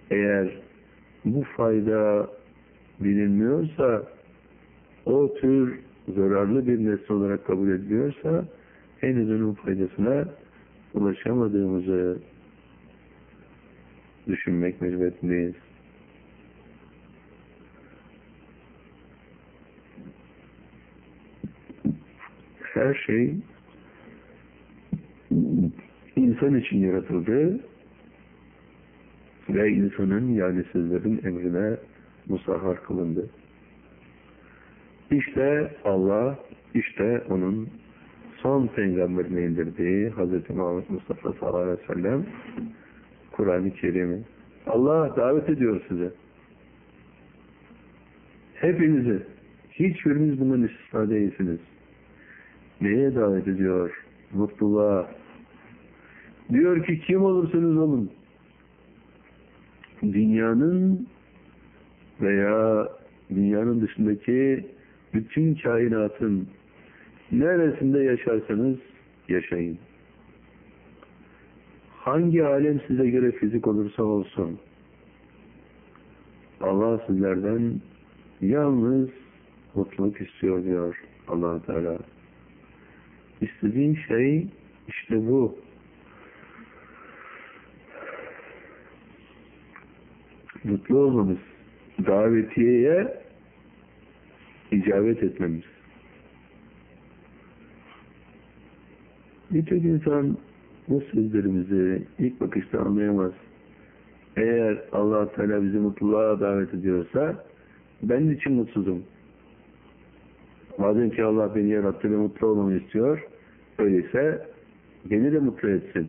Eğer bu fayda bilinmiyorsa, o tür zararlı bir nesne olarak kabul ediliyorsa, henüz onun faydasına ulaşamadığımızı düşünmek mecburiyetindeyiz. Her şey insan için yaratıldı ve insanın, yani sizlerin emrine musahhar kılındı. İşte Allah, işte onun son peygamberine indirdiği Hz. Muhammed Mustafa sallallahu aleyhi ve sellem Kur'an-ı Kerim'i. Allah davet ediyor size. Hepinizi, hiçbiriniz bundan istisna değilsiniz. Neye davet ediyor? Mutluluğa. Diyor ki kim olursanız olun, dünyanın veya dünyanın dışındaki bütün kainatın neresinde yaşarsanız yaşayın. Hangi alem size göre fizik olursa olsun, Allah sizlerden yalnız mutluluk istiyor diyor Allah Teala. İstediğin şey işte bu. Mutlu olmamız, davetiyeye icabet etmemiz. Birçok insan bu sözlerimizi ilk bakışta anlayamaz. Eğer Allah Teala bizi mutluluğa davet ediyorsa, ben için mutsuzum. Madem ki Allah beni yarattı ve mutlu olmamı istiyor, öyleyse beni de mutlu etsin.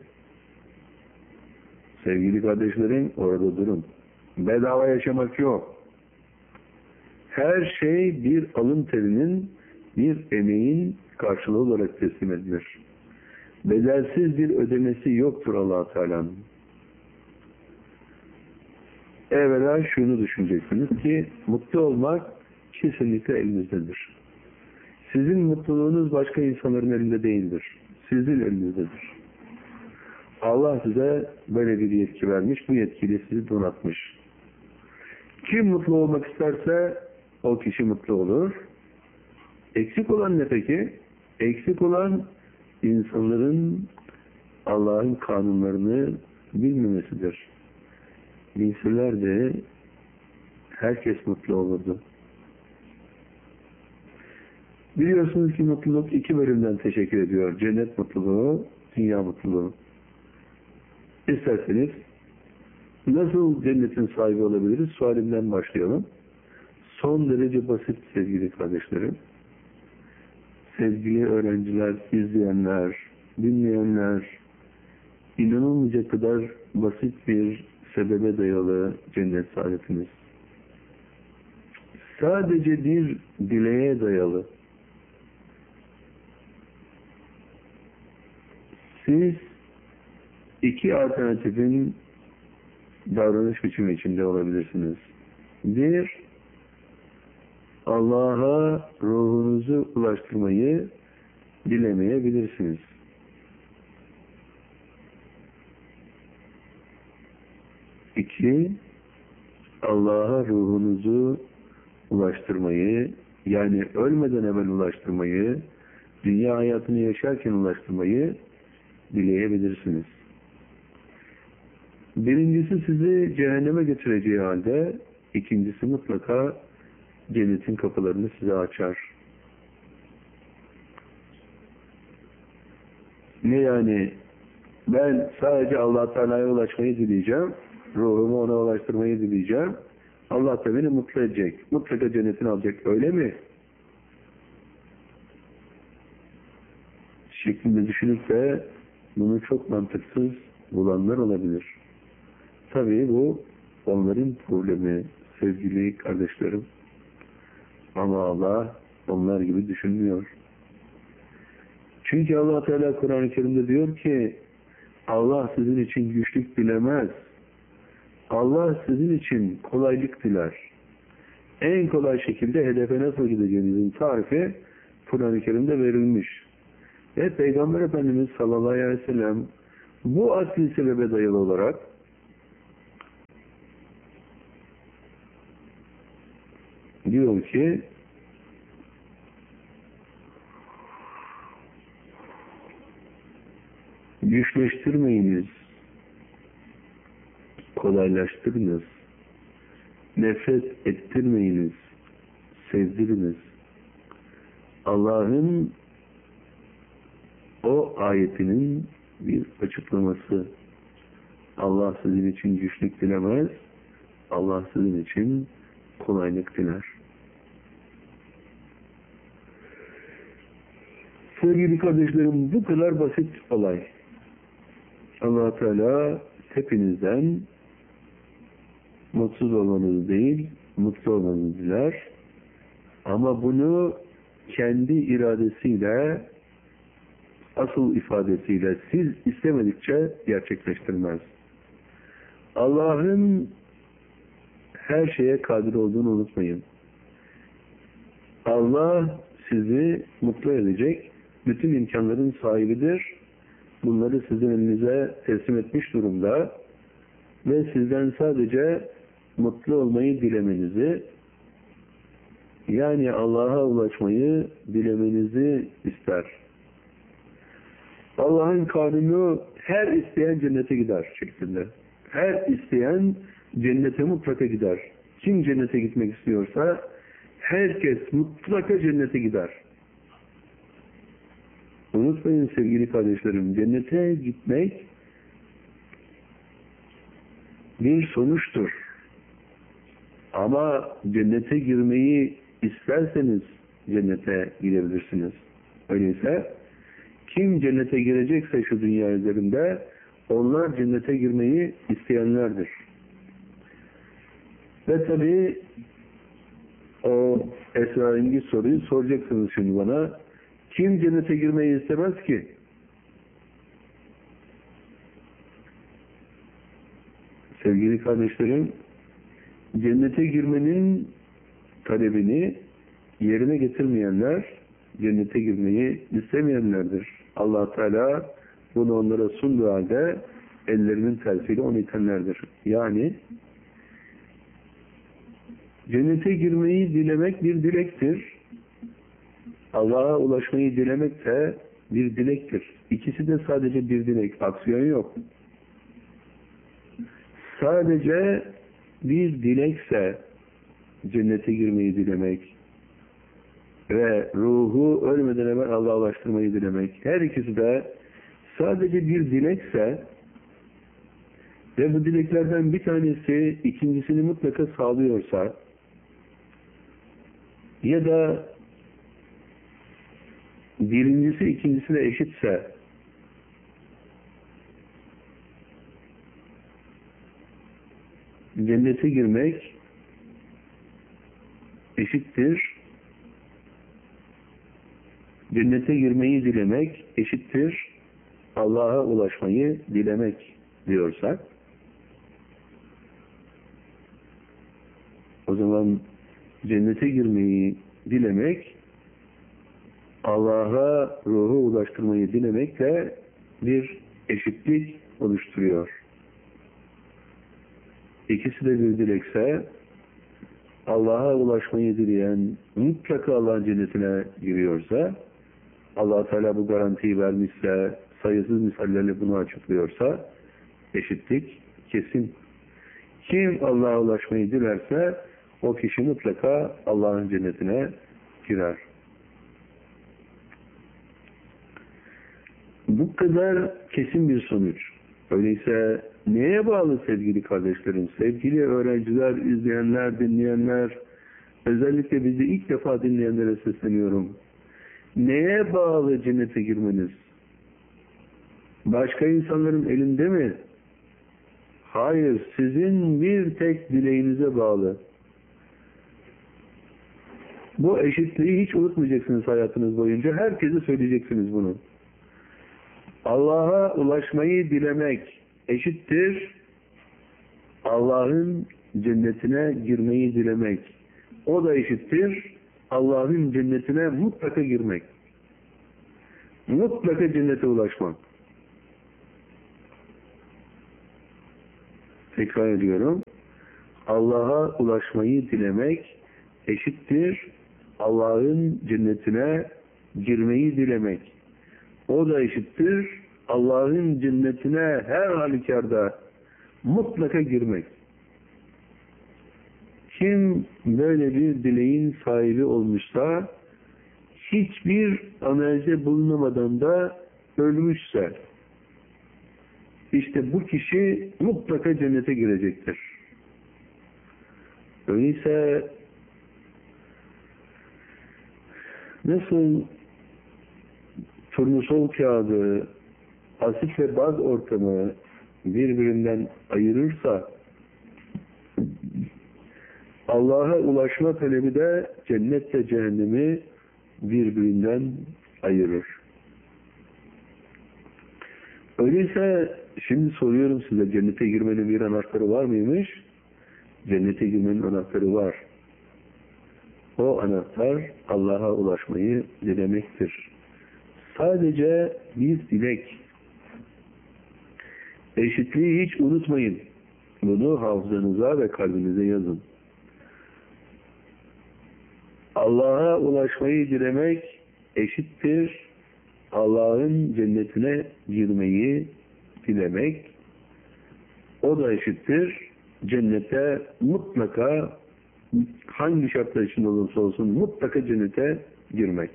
Sevgili kardeşlerim, orada durun. Bedava yaşamak yok. Her şey bir alın terinin, bir emeğin karşılığı olarak teslim edilir. Bedelsiz bir ödemesi yoktur Allah Teala'nın. Evvela şunu düşüneceksiniz ki mutlu olmak kesinlikle elinizdedir. Sizin mutluluğunuz başka insanların elinde değildir. Sizin elinizdedir. Allah size böyle bir yetki vermiş, bu yetkiyle sizi donatmış. Kim mutlu olmak isterse o kişi mutlu olur. Eksik olan ne peki? Eksik olan insanların Allah'ın kanunlarını bilmemesidir. Bilseler de herkes mutlu olurdu. Biliyorsunuz ki mutluluk iki bölümden teşekkür ediyor. Cennet mutluluğu, dünya mutluluğu. İsterseniz nasıl cennetin sahibi olabiliriz? Sualimden başlayalım. Son derece basit sevgili kardeşlerim. Sevgili öğrenciler, izleyenler, dinleyenler, inanılmayacak kadar basit bir sebebe dayalı cennet saadetiniz. Sadece bir dileğe dayalı. Siz iki alternatifin davranış biçimi içinde olabilirsiniz. Bir, Allah'a ruhunuzu ulaştırmayı dilemeyebilirsiniz. İki, Allah'a ruhunuzu ulaştırmayı, yani ölmeden evvel ulaştırmayı, dünya hayatını yaşarken ulaştırmayı dileyebilirsiniz. Birincisi sizi cehenneme götüreceği halde, ikincisi mutlaka cennetin kapılarını size açar. Ne yani? Ben sadece Allah Teala'ya ulaşmayı dileyeceğim, ruhumu ona ulaştırmayı dileyeceğim, Allah da beni mutlu edecek, mutlaka cennetini alacak, öyle mi? Şeklinde düşünüp de bunu çok mantıksız bulanlar olabilir. Tabii bu onların problemi, sevgili kardeşlerim. Ama Allah onlar gibi düşünmüyor. Çünkü Allah Teala Kur'an-ı Kerim'de diyor ki Allah sizin için güçlük dilemez. Allah sizin için kolaylık diler. En kolay şekilde hedefe nasıl gideceğinizin tarifi Kur'an-ı Kerim'de verilmiş. Ve Peygamber Efendimiz sallallahu aleyhi ve sellem bu asli sebebe dayalı olarak diyor ki güçleştirmeyiniz, kolaylaştırınız, nefret ettirmeyiniz, sevdiriniz. Allah'ın o ayetinin bir açıklaması. Allah sizin için güçlük dilemez, Allah sizin için kolaylık diler. Sevgili kardeşlerim, bu kadar basit olay. Allah Teala hepinizden mutsuz olmanızı değil, mutlu olmanızı diler. Ama bunu kendi iradesiyle, asıl ifadesiyle siz istemedikçe gerçekleştirmez. Allah'ın her şeye kadir olduğunu unutmayın. Allah sizi mutlu edecek bütün imkanların sahibidir. Bunları sizin elinize teslim etmiş durumda ve sizden sadece mutlu olmayı dilemenizi, yani Allah'a ulaşmayı dilemenizi ister. Allah'ın kanunu her isteyen cennete gider şeklinde. Her isteyen cennete mutlaka gider. Kim cennete gitmek istiyorsa herkes mutlaka cennete gider. Unutmayın sevgili kardeşlerim, cennete gitmek bir sonuçtur. Ama cennete girmeyi isterseniz cennete gidebilirsiniz. Öyleyse kim cennete girecekse şu dünya üzerinde onlar cennete girmeyi isteyenlerdir. Ve tabi o esrarengiz soruyu soracaksınız şimdi bana. Kim cennete girmeyi istemez ki? Sevgili kardeşlerim, cennete girmenin talebini yerine getirmeyenler, cennete girmeyi istemeyenlerdir. Allah Teala bunu onlara sunduğu halde ellerinin tersiyle onu itenlerdir. Yani cennete girmeyi dilemek bir dilektir. Allah'a ulaşmayı dilemek de bir dilektir. İkisi de sadece bir dilek, aksiyon yok. Sadece bir dilekse cennete girmeyi dilemek ve ruhu ölmeden evvel Allah'a ulaştırmayı dilemek, her ikisi de sadece bir dilekse ve bu dileklerden bir tanesi ikincisini mutlaka sağlıyorsa ya da birincisi ikincisine eşitse cennete girmek eşittir. Cennete girmeyi dilemek eşittir. Allah'a ulaşmayı dilemek diyorsak o zaman cennete girmeyi dilemek Allah'a ruhu ulaştırmayı dilemekle bir eşitlik oluşturuyor. İkisi de bir dilekse Allah'a ulaşmayı dileyen mutlaka Allah'ın cennetine giriyorsa, Allah Teala bu garantiyi vermişse, sayısız misallerle bunu açıklıyorsa eşitlik kesin. Kim Allah'a ulaşmayı dilerse o kişi mutlaka Allah'ın cennetine girer. Bu kadar kesin bir sonuç. Öyleyse neye bağlı sevgili kardeşlerim, sevgili öğrenciler, izleyenler, dinleyenler, özellikle bizi ilk defa dinleyenlere sesleniyorum. Neye bağlı cennete girmeniz? Başka insanların elinde mi? Hayır, sizin bir tek dileğinize bağlı. Bu eşitliği hiç unutmayacaksınız hayatınız boyunca. Herkese söyleyeceksiniz bunu. Allah'a ulaşmayı dilemek eşittir. Allah'ın cennetine girmeyi dilemek. O da eşittir. Allah'ın cennetine mutlaka girmek. Mutlaka cennete ulaşmak. Tekrar ediyorum. Allah'a ulaşmayı dilemek eşittir Allah'ın cennetine girmeyi dilemek. O da eşittir Allah'ın cennetine her halükarda mutlaka girmek. Kim böyle bir dileğin sahibi olmuşsa, hiçbir amelce bulunamadan da ölmüşse, işte bu kişi mutlaka cennete girecektir. Öyleyse nasıl turnusol kağıdı, asit ve baz ortamı birbirinden ayırırsa, Allah'a ulaşma talebi de cennetle cehennemi birbirinden ayırır. Öyleyse şimdi soruyorum size, cennete girmenin bir anahtarı var mıymış? Cennete girmenin anahtarı var. O anahtar Allah'a ulaşmayı dilemektir. Sadece bir dilek. Eşitliği hiç unutmayın. Bunu hafızanıza ve kalbinize yazın. Allah'a ulaşmayı dilemek eşittir Allah'ın cennetine girmeyi dilemek. O da eşittir cennete mutlaka, hangi şartlar içinde olursa olsun mutlaka cennete girmek.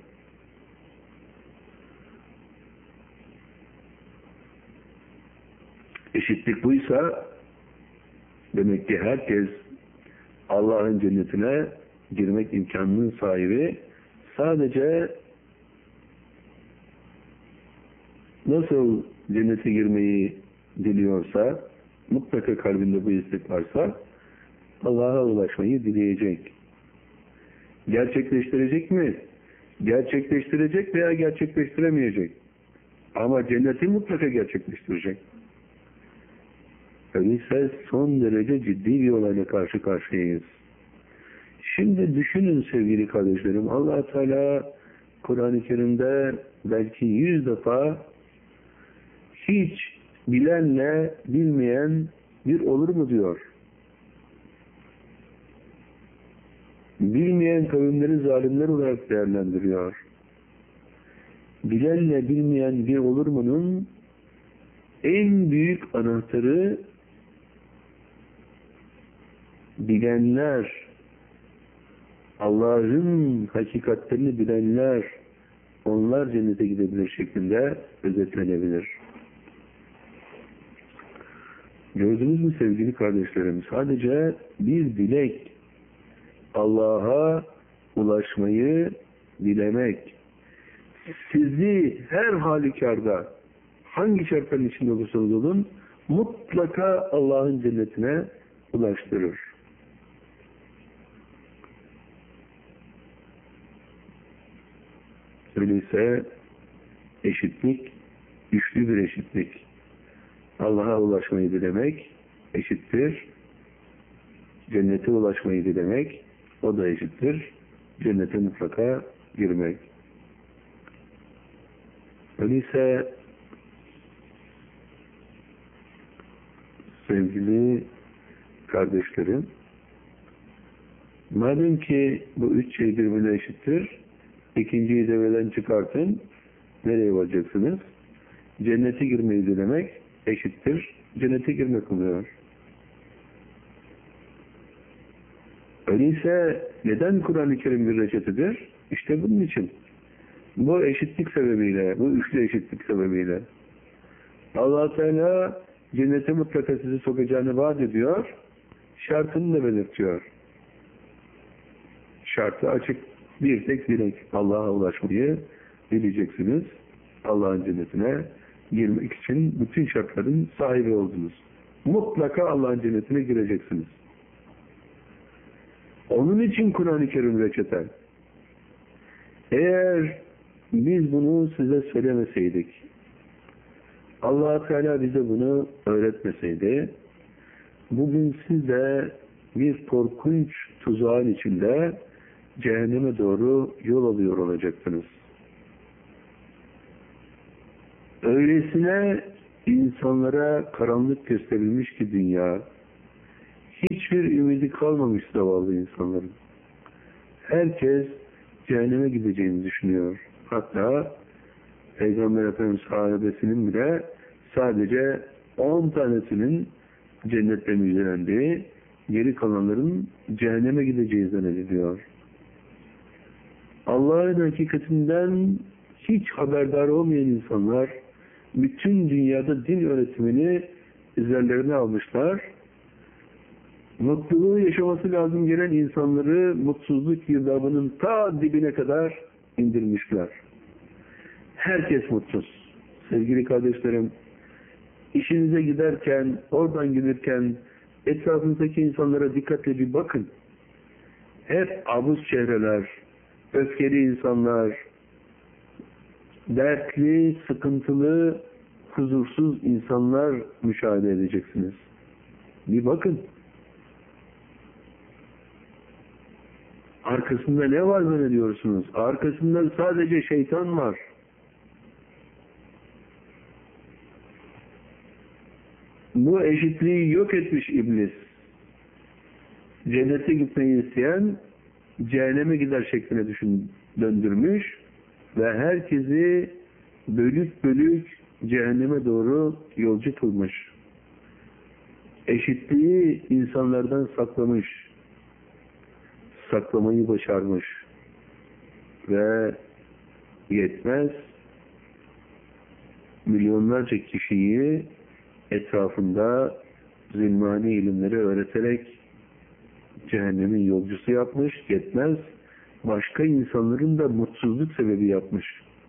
Eşitlik buysa demek ki herkes Allah'ın cennetine girmek imkanının sahibi. Sadece nasıl cennete girmeyi diliyorsa, mutlaka kalbinde bu istek varsa Allah'a ulaşmayı dileyecek. Gerçekleştirecek mi? Gerçekleştirecek veya gerçekleştiremeyecek. Ama cenneti mutlaka gerçekleştirecek. Öyleyse son derece ciddi bir olayla karşı karşıyayız. Şimdi düşünün sevgili kardeşlerim, Allah Teala Kur'an-ı Kerim'de belki 100 defa hiç bilenle bilmeyen bir olur mu diyor. Bilmeyen kavimleri zalimler olarak değerlendiriyor. Bilenle bilmeyen bir olur mu'nun en büyük anahtarı bilenler, Allah'ın hakikatlerini bilenler, onlar cennete gidebilir şeklinde özetlenebilir. Gördünüz mü sevgili kardeşlerim? Sadece bir dilek, Allah'a ulaşmayı dilemek, sizi her halükarda, hangi şartların içinde olursanız olun, mutlaka Allah'ın cennetine ulaştırır. Öyleyse eşitlik, güçlü bir eşitlik. Allah'a ulaşmayı dilemek eşittir cennete ulaşmayı dilemek, o da eşittir cennete mutlaka girmek. Öyleyse sevgili kardeşlerim, madem ki bu üç şey birbirine eşittir, ikinciyi devreden çıkartın, nereye varacaksınız? Cennete girmeyi dilemek eşittir cennete girmek oluyor. Öyleyse neden Kur'an-ı Kerim bir reçetedir? İşte bunun için. Bu eşitlik sebebiyle, bu üçlü eşitlik sebebiyle. Allah Teala cennete mutlaka sizi sokacağını vaat ediyor, şartını da belirtiyor. Şartı açık, bir tek dilek. Allah'a ulaşmayı dileyeceksiniz. Allah'ın cennetine girmek için bütün şartların sahibi oldunuz. Mutlaka Allah'ın cennetine gireceksiniz. Onun için Kur'an-ı Kerim reçete. Eğer biz bunu size söylemeseydik, Allah Teala bize bunu öğretmeseydi, bugün siz de bir korkunç tuzağın içinde cehenneme doğru yol alıyor olacaktınız. Öylesine insanlara karanlık gösterilmiş ki dünya, hiçbir ümidi kalmamış zavallı insanların. herkes cehenneme gideceğini düşünüyor. Hatta Peygamber Efendimiz sahabesinin bile sadece 10 tanesinin cennette müjdelendiği, geri kalanların cehenneme gideceği zannediliyor. Allah'ın hakikatinden hiç haberdar olmayan insanlar bütün dünyada din öğretimini üzerlerine almışlar. Mutluluğu yaşaması lazım gelen insanları mutsuzluk girdabının ta dibine kadar indirmişler. Herkes mutsuz. Sevgili kardeşlerim, işinize giderken, oradan gelirken etrafınızdaki insanlara dikkatle bir bakın. Hep abuz çehreler, öfkeli insanlar, dertli, sıkıntılı, huzursuz insanlar müşahede edeceksiniz. Bir bakın. Arkasında ne var zannediyorsunuz? Arkasında sadece şeytan var. Bu eşitliği yok etmiş iblis. Cennete gitmeyi isteyen cehenneme gider şekline döndürmüş ve herkesi bölük bölük cehenneme doğru yolcu kılmış. Eşitliği insanlardan saklamış. Saklamayı başarmış. Ve yetmez, milyonlarca kişiyi etrafında zulmani ilimleri öğreterek cehennemin yolcusu yapmış, yetmez, başka insanların da mutsuzluk sebebi yapmış.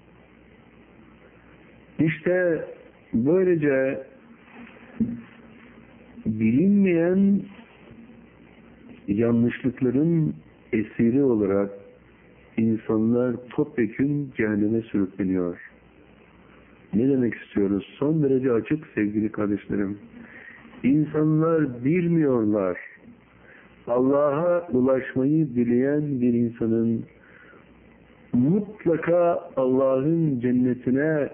İşte böylece bilinmeyen yanlışlıkların esiri olarak insanlar topyekün cehenneme sürükleniyor. Ne demek istiyoruz? Son derece açık sevgili kardeşlerim. İnsanlar bilmiyorlar. Allah'a ulaşmayı dileyen bir insanın mutlaka Allah'ın cennetine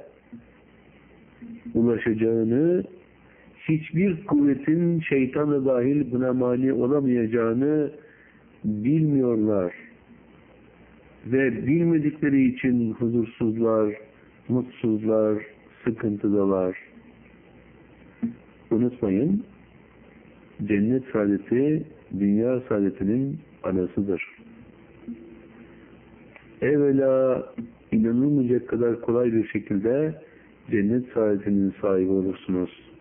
ulaşacağını, hiçbir kuvvetin şeytanla dahil buna mani olamayacağını bilmiyorlar. Ve bilmedikleri için huzursuzlar, mutsuzlar, sıkıntıdalar. Unutmayın, cennet saadeti dünya saadetinin anasıdır. Evvela inanılmayacak kadar kolay bir şekilde cennet saadetinin sahibi olursunuz.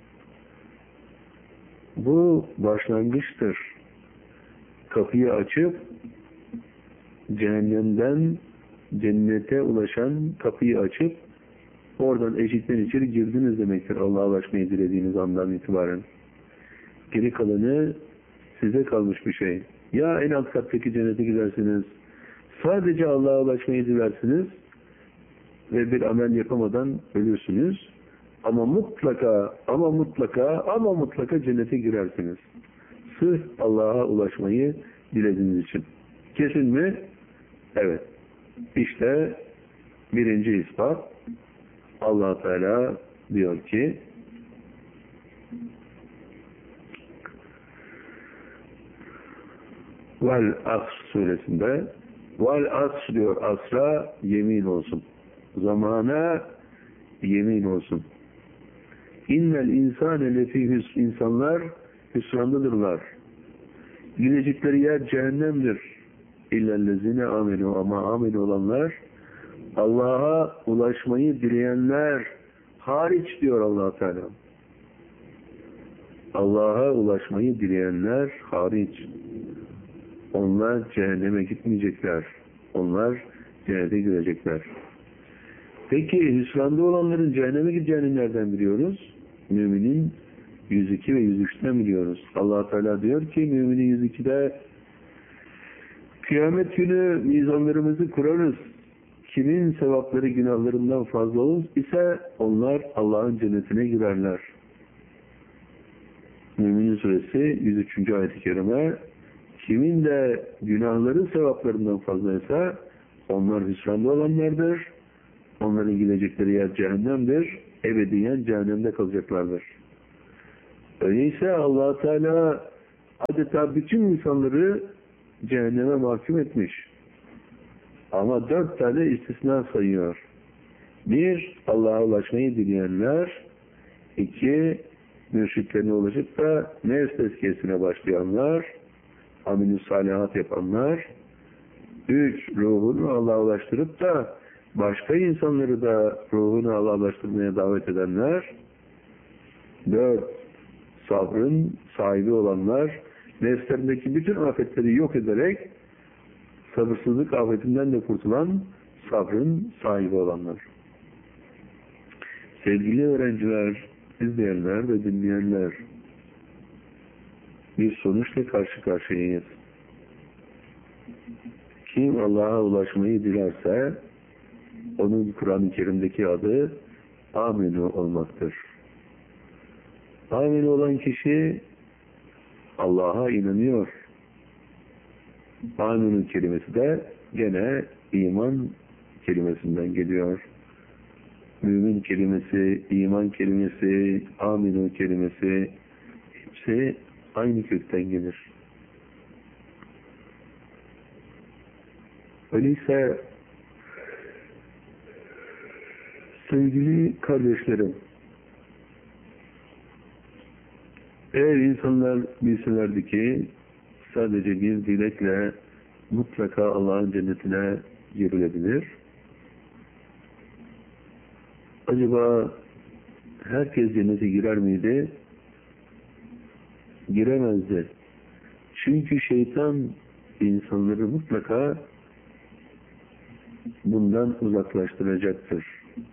Bu başlangıçtır. Kapıyı açıp cehennemden cennete ulaşan kapıyı açıp oradan eşikten içeri girdiniz demektir Allah'a ulaşmayı dilediğiniz andan itibaren. Geri kalanı size kalmış bir şey. Ya en alt kattaki cennete gidersiniz, sadece Allah'a ulaşmayı dilersiniz ve bir amel yapamadan ölürsünüz. Ama mutlaka cennete girersiniz. Sırf Allah'a ulaşmayı dilediğiniz için. Kesin mi? Evet. İşte birinci ispat. Allah Teala diyor ki Vel Asr suresinde Vel Asr diyor, asra yemin olsun. Zamana yemin olsun. İnnel insane lefî insanlar hüsrandadırlar. Gidecekleri yer cehennemdir. İllellezine amenu, ama amin olanlar, Allah'a ulaşmayı dileyenler hariç diyor Allah Teala. Allah'a ulaşmayı dileyenler hariç. Onlar cehenneme gitmeyecekler. Onlar cennete girecekler. Peki hüsranda olanların cehenneme gideceğini nereden biliyoruz? Müminin 102 ve 103'ten biliyoruz. Allah Teala diyor ki müminin 102'de kıyamet günü mizanlarımızı kurarız. Kimin sevapları günahlarından fazla olur ise onlar Allah'ın cennetine girerler. Müminin suresi 103. ayet-i kerime, kimin de günahları sevaplarından fazlaysa onlar hüsranda olanlardır. Onların gidecekleri yer cehennemdir. Ebediyen cehennemde kalacaklardır. Öyleyse Allah Teala adeta bütün insanları cehenneme mahkum etmiş. Ama 4 tane istisna sayıyor. 1. Allah'a ulaşmayı dileyenler. 2. Mürşitlerine ulaşıp da nefs tezkiyesine başlayanlar. Amel-i salihat yapanlar. 3. Ruhunu Allah'a ulaştırıp da başka insanları da ruhunu Allah'a ulaştırmaya davet edenler. 4. Sabrın sahibi olanlar. Nefslerindeki bütün afetleri yok ederek sabırsızlık afetinden de kurtulan sabrın sahibi olanlar. Sevgili öğrenciler, izleyenler ve dinleyenler, bir sonuçla karşı karşıyayız. Kim Allah'a ulaşmayı dilerse onun Kur'an-ı Kerim'deki adı Aminu olmaktır. Aminu olan kişi Allah'a inanıyor. Aminu kelimesi de gene iman kelimesinden geliyor. Mümin kelimesi, iman kelimesi, aminu kelimesi hepsi aynı kökten gelir. Öyleyse sevgili kardeşlerim, eğer insanlar bilselerdi ki sadece bir dilekle mutlaka Allah'ın cennetine girilebilir, acaba herkes cennete girer miydi? Giremezdi. Çünkü şeytan insanları mutlaka bundan uzaklaştıracaktır.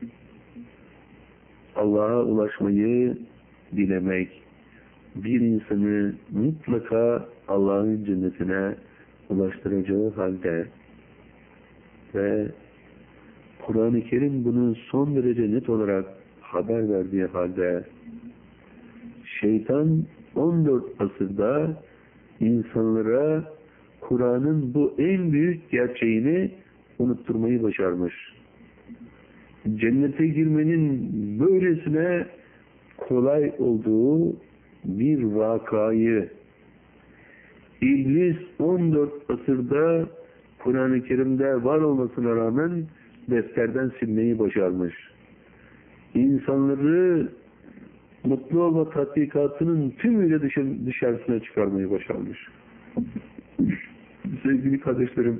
Allah'a ulaşmayı dilemek, bir insanı mutlaka Allah'ın cennetine ulaştıracağı halde ve Kur'an-ı Kerim bunu son derece net olarak haber verdiği halde şeytan 14 asırda insanlara Kur'an'ın bu en büyük gerçeğini unutturmayı başarmış. Cennete girmenin böylesine kolay olduğu bir vakayı İblis 14 asırda Kur'an-ı Kerim'de var olmasına rağmen defterden silmeyi başarmış. İnsanları mutlu olma tatbikatının tümüyle dışarısına çıkarmayı başarmış. Sevgili kardeşlerim,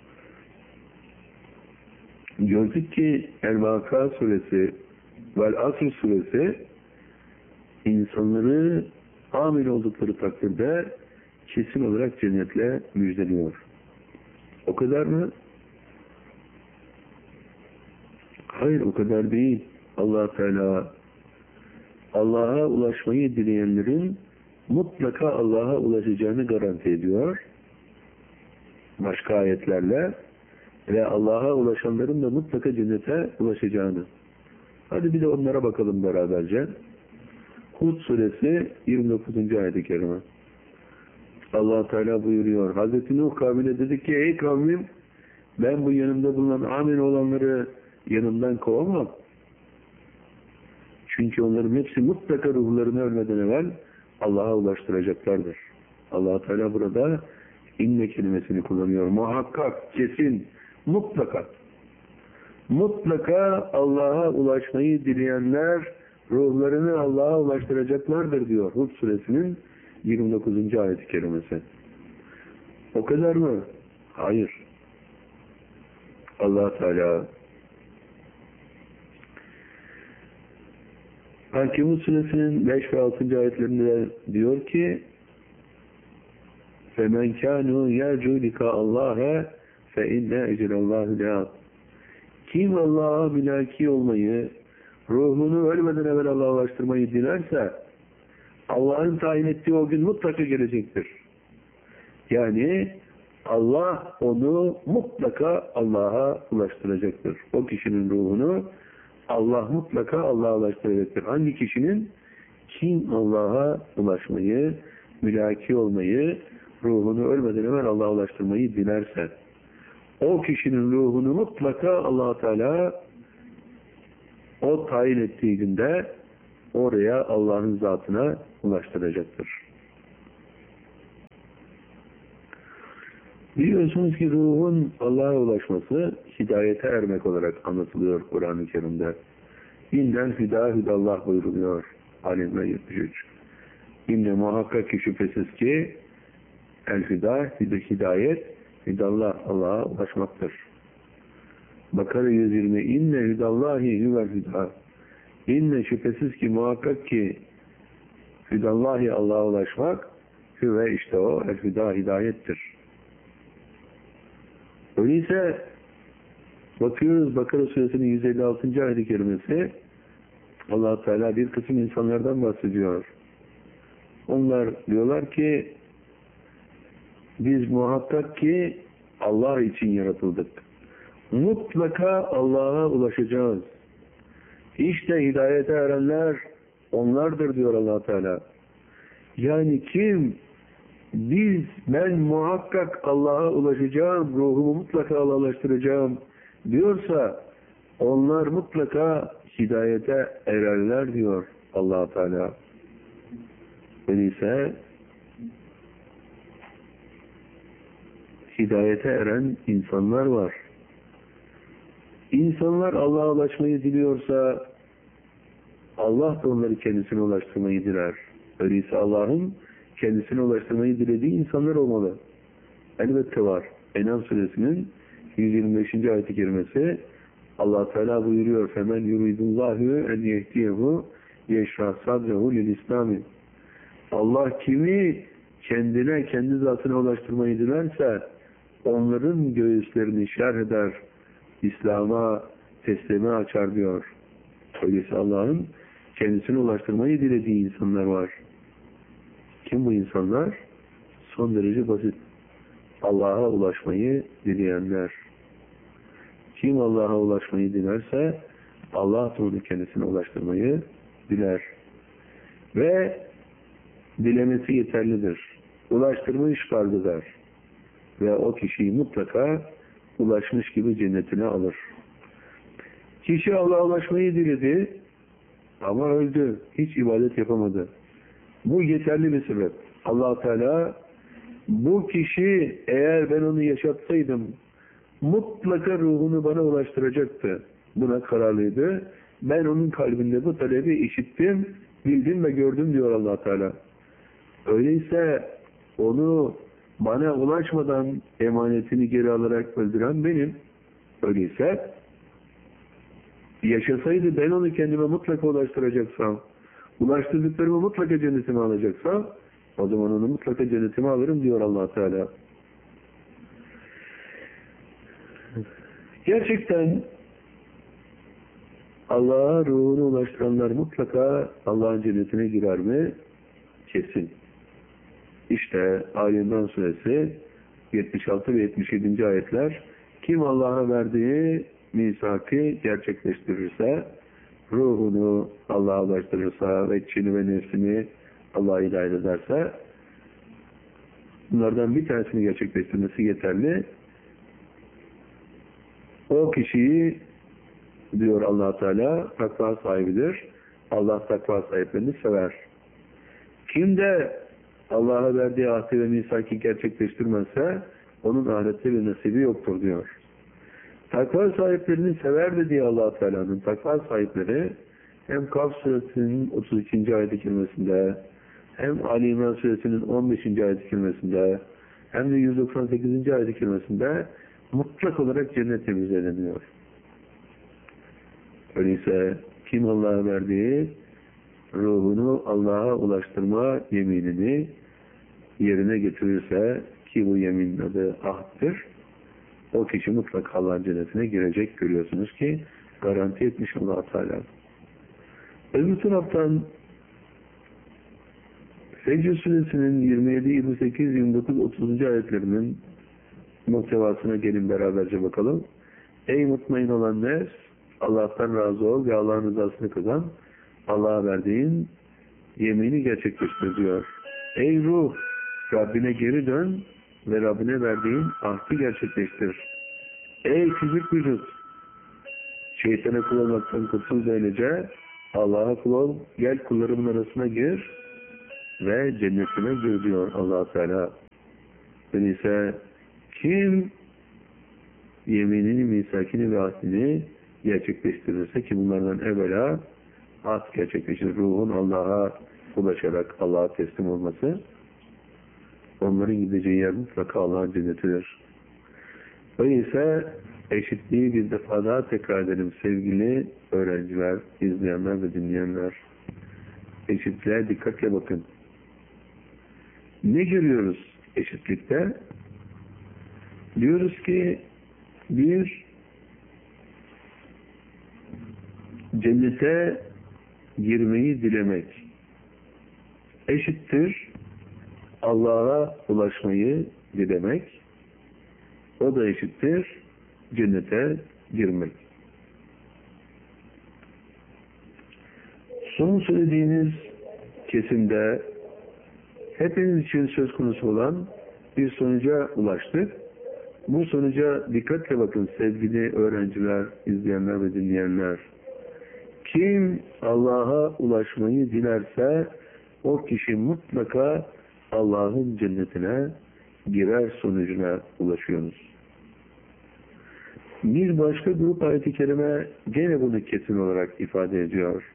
gördük ki El-Vaka suresi ve Asr suresi insanları amil oldukları takdirde kesin olarak cennetle müjdeliyor. O kadar mı? Hayır, o kadar değil. Allah Teala Allah'a ulaşmayı dileyenlerin mutlaka Allah'a ulaşacağını garanti ediyor. Başka ayetlerle ve Allah'a ulaşanların da mutlaka cennete ulaşacağını. Hadi bir de onlara bakalım beraberce. Hud suresi 29. ayet-i kerime. Allah Teala buyuruyor. Hazreti Nuh kavmine dedi ki ey kavmim, ben bu yanımda bulunan amin olanları yanımdan kovamam. Çünkü onların hepsi mutlaka ruhlarını ölmeden evvel Allah'a ulaştıracaklardır. Allah Teala burada inne kelimesini kullanıyor. Muhakkak, kesin, mutlaka. Mutlaka Allah'a ulaşmayı dileyenler ruhlarını Allah'a ulaştıracaklardır diyor Hud suresinin 29. ayet-i kerimesi. O kadar mı? Hayır. Allah Teala Hakim suresinin 5 ve 6. ayetlerinde diyor ki فَمَنْ كَانُوا يَرْجُوا لِكَاءَ اللّٰهَ فَاِنَّ اَجْرَ اللّٰهِ لَا. Kim Allah'a mülaki olmayı, ruhunu ölmeden evvel Allah'a ulaştırmayı dilerse Allah'ın tayin ettiği o gün mutlaka gelecektir. Yani Allah onu mutlaka Allah'a ulaştıracaktır. O kişinin ruhunu Allah mutlaka Allah'a ulaştıracaktır. Hangi kişinin? Kim Allah'a ulaşmayı, mülaki olmayı, ruhunu ölmeden evvel Allah'a ulaştırmayı dilerse o kişinin ruhunu mutlaka Allah Teala o tayin ettiği günde oraya Allah'ın zatına ulaştıracaktır. Biliyorsunuz ki ruhun Allah'a ulaşması hidayete ermek olarak anlatılıyor Kur'an-ı Kerim'de. İnden hüdallah buyuruluyor Alim'e 73. İnne muhakkak ki şüphesiz ki hidayet hüdallah Allah'a ulaşmaktır. Bakara 120 inne hüdallahi huvel hüda. İnne şüphesiz ki muhakkak ki hüdallahi Allah'a ulaşmak hüve işte o el-hüda hidayettir. Öyleyse bakıyoruz Bakara suresinin 156. ayet-i kerimesi Allah Teala bir kısım insanlardan bahsediyor. Onlar diyorlar ki biz muhakkak ki Allah için yaratıldık. Mutlaka Allah'a ulaşacağız. İşte hidayete erenler onlardır diyor Allah Teala. Yani kim ben muhakkak Allah'a ulaşacağım, ruhumu mutlaka Allah'a ulaştıracağım diyorsa onlar mutlaka hidayete ererler diyor Allah Teala. Öyleyse hidayete eren insanlar var. İnsanlar Allah'a ulaşmayı diliyorsa Allah da onları kendisine ulaştırmayı diler. Öyleyse Allah'ın kendisine ulaştırmayı dilediği insanlar olmalı. Elbette var. En'am suresinin 125. ayet-i kerimesi Allah Teala buyuruyor: "Femen yuridullahu en yehdiyehu yeşrah sadrehu lil-İslam." Allah kimi kendine, kendi zatına ulaştırmayı dilerse onların göğüslerini şerh eder, İslam'a teslime açar diyor. Öyleyse Allah'ın kendisine ulaştırmayı dilediği insanlar var. Kim bu insanlar? Son derece basit. Allah'a ulaşmayı dileyenler. Kim Allah'a ulaşmayı dilerse Allah da onu kendisine ulaştırmayı diler. Ve dilemesi yeterlidir. Ulaştırmış farz eder. Ve o kişiyi mutlaka ulaşmış gibi cennetine alır. Kişi Allah'a ulaşmayı diledi ama öldü. Hiç ibadet yapamadı. Bu yeterli bir sebep. Allah Teala bu kişi eğer ben onu yaşatsaydım mutlaka ruhunu bana ulaştıracaktı. Buna kararlıydı. Ben onun kalbinde bu talebi işittim, bildim ve gördüm diyor Allah Teala. Öyleyse onu bana ulaşmadan emanetini geri alarak öldüren benim. Öyleyse yaşasaydı ben onu kendime mutlaka ulaştıracaksam, ulaştırdıklarımı mutlaka cennetime alacaksam o zaman onu mutlaka cennetime alırım diyor Allah Teala. Gerçekten Allah'a ruhunu ulaştıranlar mutlaka Allah'ın cennetine girer mi? Kesin. İşte Ali İmran suresi 76 ve 77. ayetler kim Allah'a verdiği misakı gerçekleştirirse, ruhunu Allah'a ulaştırırsa ve içini ve nefsini Allah'a hidayet ederse bunlardan bir tanesini gerçekleştirmesi yeterli. O kişiyi diyor Allah Teala takva sahibidir. Allah takva sahiplerini sever. Kim de Allah'a verdiği ahdi ve misaki gerçekleştirmezse onun ahirette bir nasibi yoktur diyor. Takva sahiplerini sever dediği Allah Teala'nın takva sahipleri hem Kaf suresinin 32. ayet-i kerimesinde hem Ali İmran suresinin 15. ayet-i kerimesinde hem de 198. ayet-i kerimesinde mutlak olarak cennet temizleniyor. Öyleyse kim Allah'a verdiği ruhunu Allah'a ulaştırma yeminini yerine getirirse ki bu yemin adı ahddir, o kişi mutlaka Allah'ın cennetine girecek. Görüyorsunuz ki garanti etmiş Allah Teala. Öbür taraftan Fecr suresinin 27, 28, 29, 30. ayetlerinin muhtevasına gelin beraberce bakalım. Ey mutmain olan nefs, Allah'tan razı ol ve Allah'ın rızasını kazan. Allah'a verdiğin yemini gerçekleştir diyor. Ey ruh, Rabbine geri dön ve Rabbine verdiğin ahdi gerçekleştir. Ey fizik vücut, şeytana kul olmaktan kurtul böylece Allah'a kul ol, gel kullarımın arasına gir ve cennetine gir diyor Allah Teala. Öyleyse Kim yeminini, misakini ve ahdini gerçekleştirirse, ki bunlardan evvela ahd gerçekleşir, ruhun Allah'a ulaşarak Allah'a teslim olması, onların gideceği yer mutlaka Allah'ın cennetidir. Öyleyse eşitliği bir defa daha tekrar edelim sevgili öğrenciler, izleyenler ve dinleyenler. Eşitliğe dikkatle bakın. Ne görüyoruz eşitlikte? Diyoruz ki bir cennete girmeyi dilemek eşittir Allah'a ulaşmayı dilemek. O da eşittir cennete girmek. Son söylediğiniz kesimde hepiniz için söz konusu olan bir sonuca ulaştık. Bu sonuca dikkatle bakın sevgili öğrenciler, izleyenler ve dinleyenler. Kim Allah'a ulaşmayı dilerse o kişi mutlaka Allah'ın cennetine girer sonucuna ulaşıyoruz. Bir başka grup ayet-i kerime gene bunu kesin olarak ifade ediyor.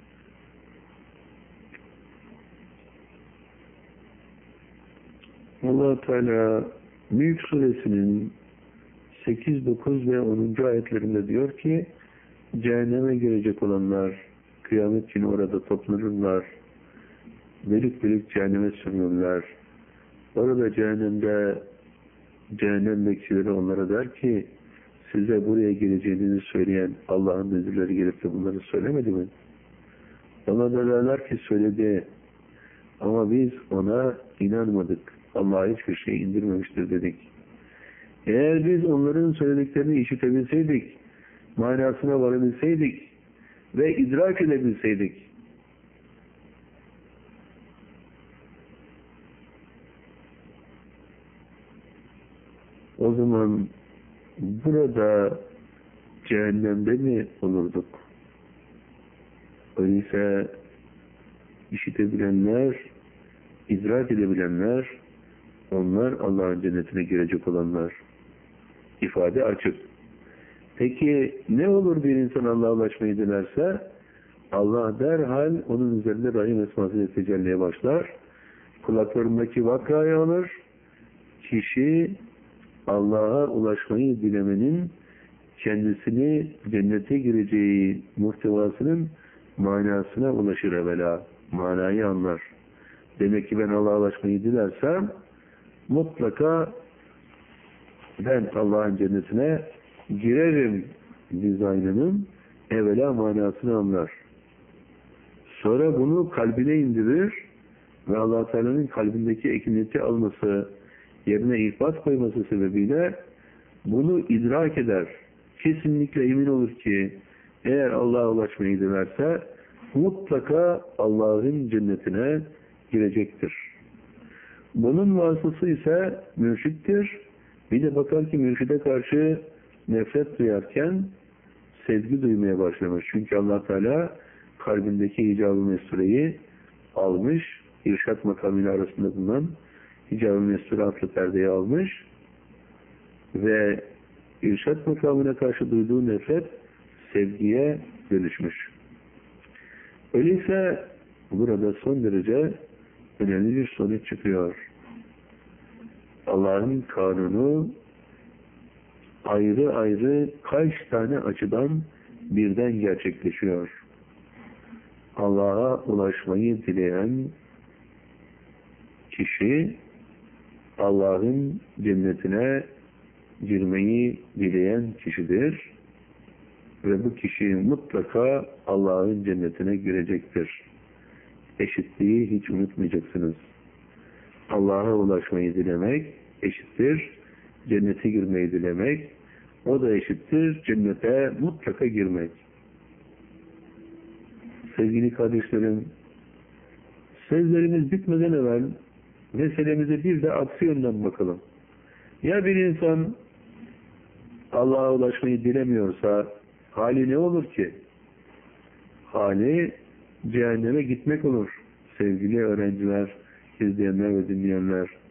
Allah Teala Mülk Suresinin 8, 9 ve 10. ayetlerinde diyor ki cehenneme girecek olanlar kıyamet günü orada toplanırlar. Bölük bölük cehenneme sürülürler. Orada cehennem bekçileri onlara der ki size buraya geleceğinizi söyleyen Allah'ın nezirleri gelip de bunları söylemedi mi? Ona da derler ki söyledi ama biz ona inanmadık. Allah hiçbir şey indirmemiştir dedik. Eğer biz onların söylediklerini işitebilseydik, manasına varabilseydik ve idrak edebilseydik, o zaman burada cehennemde mi olurduk? Öyleyse işitebilenler, idrak edebilenler, onlar Allah'ın cennetine girecek olanlar. İfade açık. Peki ne olur bir insan Allah'a ulaşmayı dilerse? Allah derhal onun üzerinde Rahim esmasıyla tecelliye başlar. Kulaklarındaki vakayı alır. Kişi Allah'a ulaşmayı dilemenin kendisini cennete gireceği muhtevasının manasına ulaşır evvela. Manayı anlar. Demek ki ben Allah'a ulaşmayı dilersem mutlaka ben Allah'ın cennetine girerim dizaynının evvela manasını anlar. Sonra bunu kalbine indirir ve Allah Teala'nın kalbindeki ekineti alması, yerine ihbat koyması sebebiyle bunu idrak eder. Kesinlikle emin olur ki eğer Allah'a ulaşmayı dilerse mutlaka Allah'ın cennetine girecektir. Bunun vasıtası ise mürşittir. Bir de bakar ki mürşide karşı nefret duyarken sevgi duymaya başlamış. Çünkü Allah Teala kalbindeki hicab-ı mesureyi almış, irşat makamıyla arasında bulunan hicab-ı mesure adlı perdeyi almış ve irşat makamına karşı duyduğu nefret sevgiye dönüşmüş. Öyleyse burada son derece önemli bir sonuç çıkıyor. Allah'ın kanunu ayrı ayrı kaç tane açıdan birden gerçekleşiyor. Allah'a ulaşmayı dileyen kişi Allah'ın cennetine girmeyi dileyen kişidir ve bu kişi mutlaka Allah'ın cennetine girecektir. Eşitliği hiç unutmayacaksınız. Allah'a ulaşmayı dilemek eşittir cennete girmeyi dilemek, o da eşittir cennete mutlaka girmek. Sevgili kardeşlerim, sözlerimiz bitmeden evvel meselemize bir de aksi yönden bakalım. Ya bir insan Allah'a ulaşmayı dilemiyorsa hali ne olur ki? Hali cehenneme gitmek olur. Sevgili öğrenciler, izleyenler ve dinleyenler.